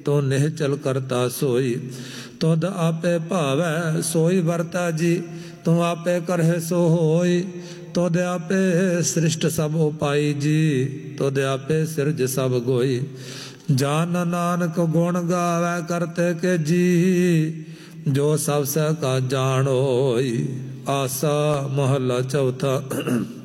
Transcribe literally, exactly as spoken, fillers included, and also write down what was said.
ਤੂੰ ਨਿਹਚਲ ਕਰਤਾ ਸੋਈ। ਤੁਧ ਆਪੇ ਭਾਵੈ ਸੋਈ ਵਰਤੈ ਜੀ, ਤੂੰ ਆਪੇ ਕਰਹਿ ਸੋ ਹੋਈ। ਤੁਧ ਆਪੇ ਸ੍ਰਿਸ਼ਟ ਸਭ ਉਪਾਈ ਜੀ, ਤੁਧ ਆਪੇ ਸਿਰਜ ਸਭ ਗੋਈ। ਜਾਨ ਨਾਨਕ ਗੁਣ ਗਾਵੈ ਕਰਤੇ ਕੇ ਜੀ, ਜੋ ਸਭ ਸਹਿ ਕਾ ਜਾਣ ਹੋਈ। ਆਸਾ ਮਹੱਲਾ ਚੌਥਾ।